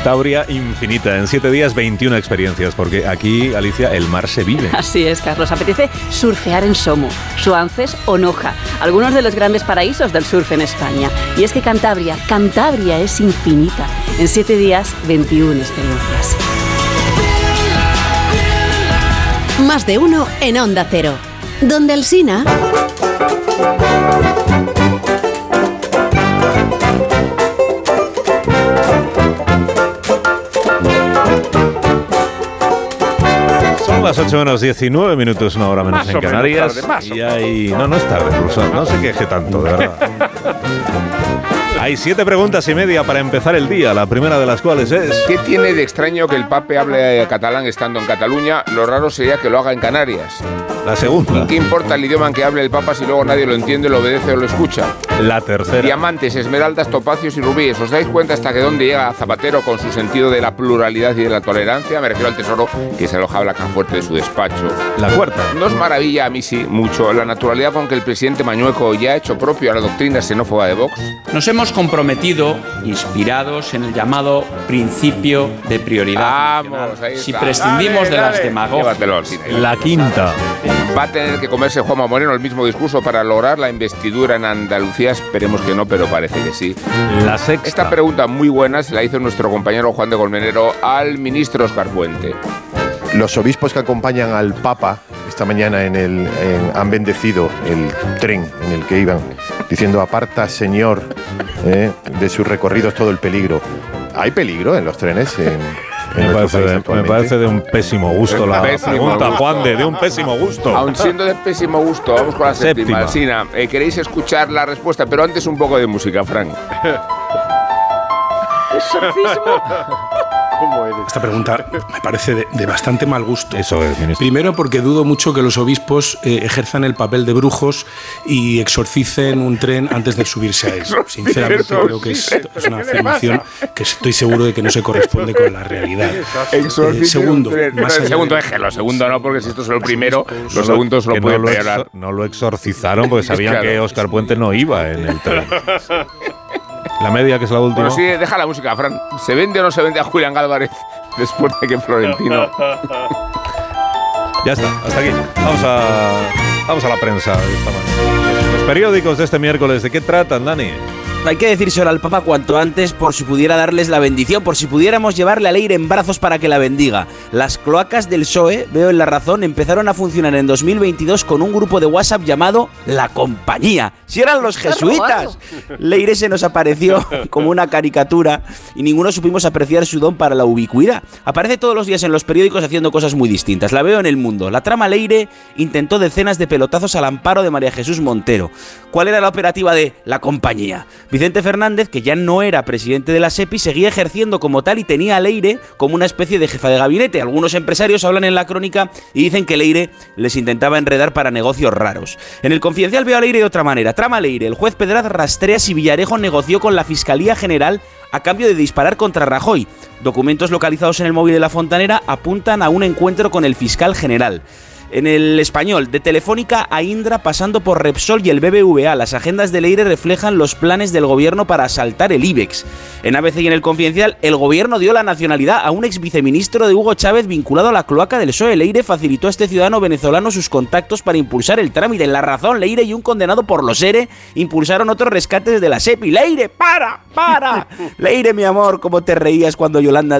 Cantabria infinita. En 7 días, 21 experiencias, porque aquí, Alicia, el mar se vive. Así es, Carlos. Apetece surfear en Somo, Suances o Noja, algunos de los grandes paraísos del surf en España. Y es que Cantabria es infinita. En 7 días, 21 experiencias. Más de uno en Onda Cero. Donde Alsina. Son las 8:19, una hora menos Más en o menos Canarias. tarde, Y hay... No es tarde, incluso. No se queje tanto, de verdad. Hay 7 preguntas y media para empezar el día, la primera de las cuales es... ¿Qué tiene de extraño que el Papa hable catalán estando en Cataluña? Lo raro sería que lo haga en Canarias. La segunda. ¿Qué importa el idioma en que hable el Papa si luego nadie lo entiende, lo obedece o lo escucha? La tercera. Diamantes, esmeraldas, topacios y rubíes. ¿Os dais cuenta hasta que dónde llega Zapatero con su sentido de la pluralidad y de la tolerancia? Me refiero al tesoro que se alojaba en la caja fuerte de su despacho. La cuarta. No os maravilla a mí sí mucho la naturalidad con que el presidente Mañueco ya ha hecho propio a la doctrina xenófoba de Vox. Nos hemos comprometido, inspirados en el llamado principio de prioridad Vamos, ahí si está. prescindimos de las Llévatelo demagogias. al cine. La quinta. Va a tener que comerse Juanma Moreno el mismo discurso para lograr la investidura en Andalucía. Esperemos que no, pero parece que sí. La sexta. Esta pregunta muy buena se la hizo nuestro compañero Juan de Colmenero al ministro Óscar Puente. Los obispos que acompañan al Papa esta mañana han bendecido el tren en el que iban, diciendo: aparta, Señor, de sus recorridos todo el peligro. ¿Hay peligro en los trenes? Me parece de un pésimo gusto la pregunta, Juan de un pésimo gusto. Aun siendo de pésimo gusto, vamos con la séptima. Sina, queréis escuchar la respuesta, pero antes un poco de música, Frank. ¿Exorcismo? ¿Cómo eres? Esta pregunta me parece de bastante mal gusto. Eso es, ministro. Primero, porque dudo mucho que los obispos ejerzan el papel de brujos y exorcicen un tren antes de subirse a él. Sinceramente, creo que es una afirmación que estoy seguro de que no se corresponde con la realidad. Segundo, déjelo. Segundo no, porque si esto es el primero, los segundos lo pueden peorar. No lo exorcizaron porque sabían que Óscar Puente no iba en el tren. La media, que es la última. Bueno, sí, deja la música, Fran. ¿Se vende o no se vende a Julián Álvarez después de que Florentino? Ya está, hasta aquí. Vamos a la prensa de esta mañana. Los periódicos de este miércoles, ¿de qué tratan, Dani? Hay que decírselo al Papa cuanto antes, por si pudiera darles la bendición, por si pudiéramos llevarle a Leire en brazos para que la bendiga. Las cloacas del PSOE, veo en La Razón, empezaron a funcionar en 2022 con un grupo de WhatsApp llamado La Compañía. ¡Si eran los jesuitas! Leire se nos apareció como una caricatura y ninguno supimos apreciar su don para la ubicuidad. Aparece todos los días en los periódicos haciendo cosas muy distintas. La veo en El Mundo. La trama Leire intentó decenas de pelotazos al amparo de María Jesús Montero. ¿Cuál era la operativa de La Compañía? Vicente Fernández, que ya no era presidente de la SEPI, seguía ejerciendo como tal y tenía a Leire como una especie de jefa de gabinete. Algunos empresarios hablan en la crónica y dicen que Leire les intentaba enredar para negocios raros. En El Confidencial veo a Leire de otra manera. Trama Leire. El juez Pedraz rastrea si Villarejo negoció con la Fiscalía General a cambio de disparar contra Rajoy. Documentos localizados en el móvil de la Fontanera apuntan a un encuentro con el fiscal general. En El Español, de Telefónica a Indra pasando por Repsol y el BBVA, las agendas de Leire reflejan los planes del gobierno para asaltar el IBEX. En ABC y en El Confidencial, el gobierno dio la nacionalidad a un ex viceministro de Hugo Chávez vinculado a la cloaca del PSOE. Leire facilitó a este ciudadano venezolano sus contactos para impulsar el trámite. En La Razón, Leire y un condenado por los ERE impulsaron otros rescates de la SEPI. ¡Leire, para! Leire, mi amor, cómo te reías cuando Yolanda